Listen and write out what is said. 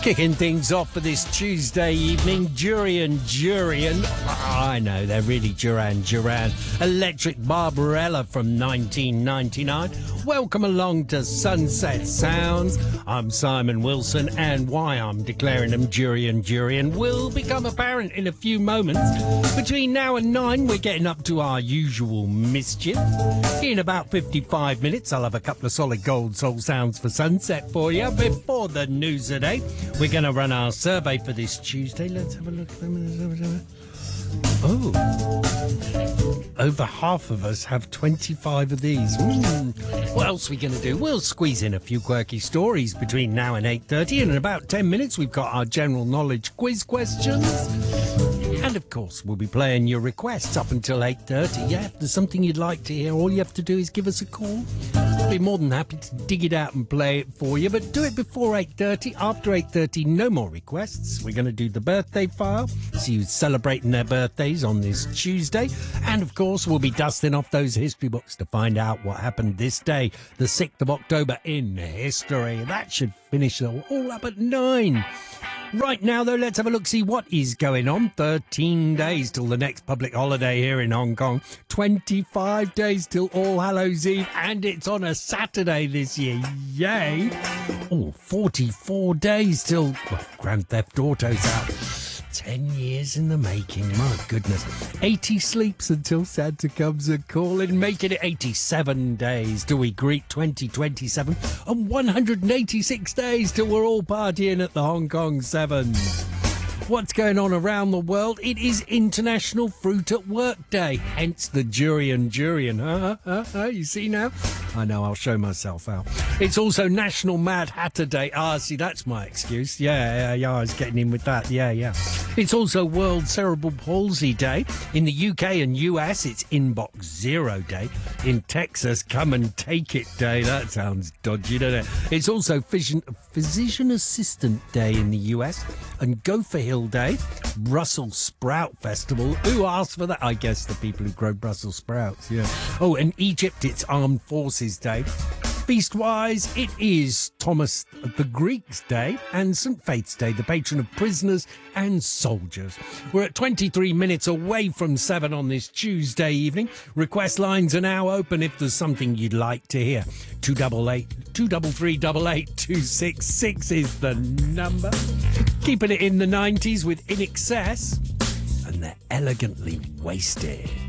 Kicking things off for this Tuesday evening, Durian. I know, they're really Duran. Electric Barbarella from 1999. Welcome along to Sunset Sounds. I'm Simon Wilson, and why I'm declaring them Durian will become apparent in a few moments. Between now and 9, we're getting up to our usual mischief. In about 55 minutes, I'll have a couple of solid gold soul sounds for sunset for you. Before the news today, we're going to run our survey for this Tuesday. Let's have a look. Oh, over half of us have 25 of these. What else are we going to do? We'll squeeze in a few quirky stories between now and 8:30. And in about 10 minutes, we've got our general knowledge quiz questions. And, of course, we'll be playing your requests up until 8:30. Yeah, if there's something you'd like to hear, all you have to do is give us a call. I'll be more than happy to dig it out and play it for you, but do it before 8:30. After 8:30, no more requests. We're going to do the birthday file, see who's celebrating their birthdays on this Tuesday. And, of course, we'll be dusting off those history books to find out what happened this day, the 6th of October in history. That should finish all up at 9. Right now, though, let's have a look, see what is going on. 13 days till the next public holiday here in Hong Kong. 25 days till All Hallows Eve, and it's on a Saturday this year. Yay! 44 days till Grand Theft Auto's out. 10 years in the making, my goodness. 80 sleeps until Santa comes a-calling, making it 87 days till we greet 2027, and 186 days till we're all partying at the Hong Kong 7. What's going on around the world? It is International Fruit at Work Day, hence the Durian. You see now? I know, I'll show myself out. It's also National Mad Hatter Day. See, that's my excuse. Yeah, I was getting in with that. Yeah. It's also World Cerebral Palsy Day. In the UK and US, it's Inbox Zero Day. In Texas, Come and Take It Day. That sounds dodgy, doesn't it? It's also Physician Assistant Day in the US and Gopher Hill Day, Brussels Sprout Festival. Who asked for that? I guess the people who grow Brussels sprouts, yeah. Oh, in Egypt, it's Armed Forces Day. Feast-wise, it is Thomas the Greek's Day and St. Faith's Day, the patron of prisoners and soldiers. We're at 23 minutes away from 7 on this Tuesday evening. Request lines are now open if there's something you'd like to hear. 233-88266 is the number. Keeping it in the 90s with In Excess, and they're elegantly wasted.